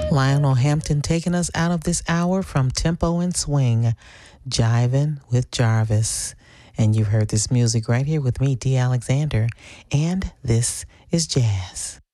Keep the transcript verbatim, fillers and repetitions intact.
Lionel Hampton taking us out of this hour from Tempo and Swing, Jivin' with Jarvis. And you've heard this music right here with me, D. Alexander, and this is Jazz.